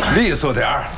利索点儿。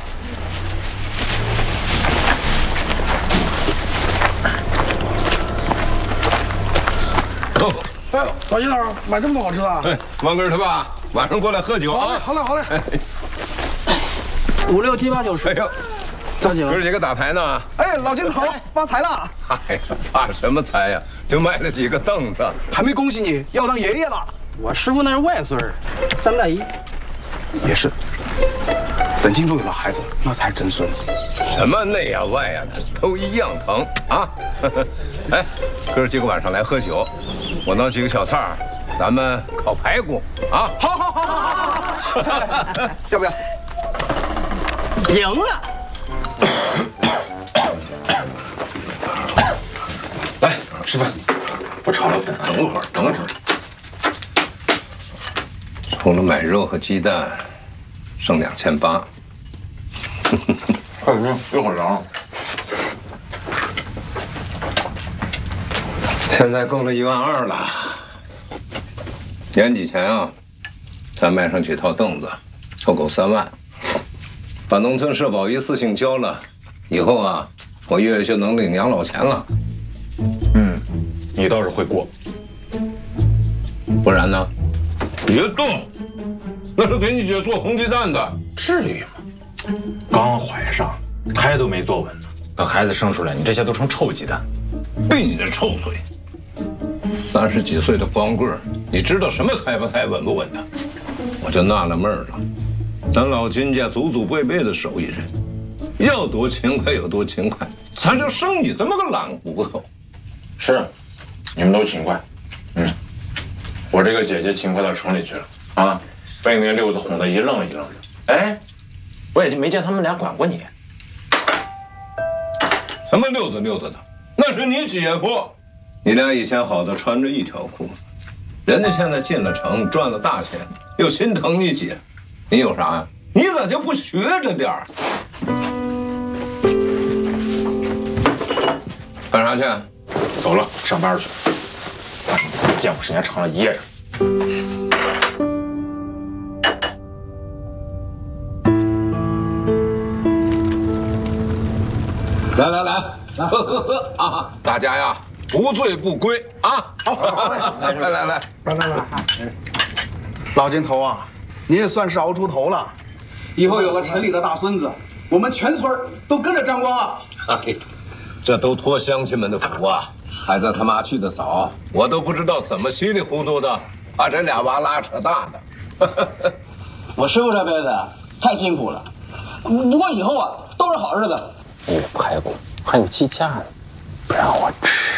哦， 哎呦，老金头买这么多好吃的？ 哎，王根他爸晚上过来喝酒啊！ 好嘞，好嘞。 5、6、7、8、9、10。 哎呦， 着急了。 哥儿几个打牌呢？ 哎，老金头发财了！ 哎呀，发什么财呀？就买了几个凳子。 还没恭喜你要当爷爷了。 我师傅那是外孙儿，3代1。 也是，等金州有了孩子，那才是真孙子。 什么内呀外呀的，都一样疼啊！哎，哥儿几个晚上来喝酒，我弄几个小菜儿，咱们烤排骨啊！ 好，要不要？ 赢了！ 来吃饭，我炒了粉，等会儿。除了买肉和鸡蛋，剩2800。快吃，一会儿凉。现在够了12000了。年几前啊，再卖上几套凳子，凑够3万。 把农村社保一次性交了，以后啊，我月月就能领养老钱了。 你倒是会过。 不然呢？别动，那是给你姐做红鸡蛋的。 至于吗？刚怀上，胎都没坐稳呢，等孩子生出来，你这些都成臭鸡蛋。 闭你的臭嘴！30几岁的光棍，你知道什么胎不胎、稳不稳的？我就纳了闷了。 咱老金家祖祖辈辈的手艺人，要多勤快有多勤快，咱就生你这么个懒骨头。 是，你们都勤快。我这个姐姐勤快到城里去了啊，被那六子哄得一愣一愣的。哎，我也就没见他们俩管过你。 什么溜子的，那是你姐夫。你俩以前好的穿着一条裤子，人家现在进了城，赚了大钱，又心疼你姐。 你有啥呀？你咋就不学着点儿？干啥去？ 走了，上班去。见我时间长了，噎着。 来，喝啊！大家呀，不醉不归啊！好，来， 老金头啊，你也算是熬出头了。以后有了城里的大孙子，我们全村都跟着沾光啊！ 哎，这都托乡亲们的福啊！孩子他妈去的早，我都不知道怎么稀里糊涂的把这俩娃拉扯大的。 我师傅这辈子太辛苦了，不过以后啊都是好日子。 排骨还有鸡架呢，不让我吃。